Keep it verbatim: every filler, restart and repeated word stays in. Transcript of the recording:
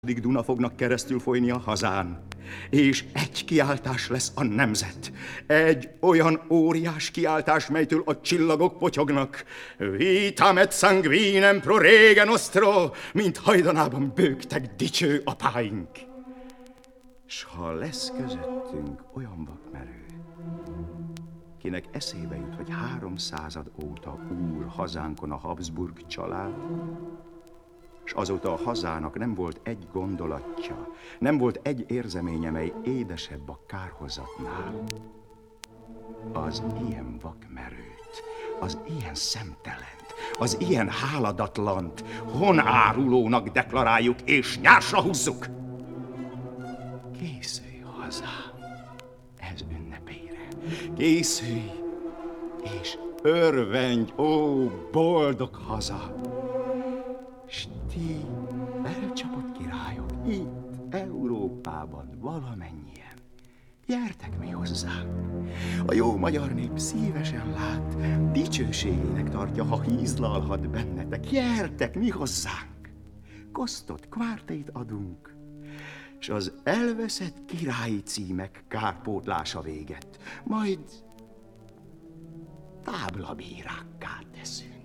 Duna fognak keresztül folyni a hazán, és egy kiáltás lesz a nemzet. Egy olyan óriás kiáltás, melytől a csillagok potyognak. Vitam et sanguinem pro rege nostro, mint hajdanában bőgtek dicső apáink. S ha lesz közöttünk olyan vakmerő, kinek eszébe jut, hogy háromszázad óta úr hazánkon a Habsburg család, s azóta a hazának nem volt egy gondolatja, nem volt egy érzeménye, mely édesebb a kárhozatnál. Az ilyen vakmerőt, az ilyen szemtelent, az ilyen háladatlant honárulónak deklaráljuk és nyársra húzzuk. Készülj hazám, ez ünnepére. Készülj, és örvendj, ó boldog haza! S ti, elcsapott királyok, itt, Európában valamennyien, gyertek mi hozzánk. A jó magyar nép szívesen lát, dicsőségének tartja, ha hízlalhat bennetek. Gyertek mi hozzánk, kosztot, kvárteit adunk, s az elveszett királyi címek kárpótlása véget, majd táblabírákká teszünk.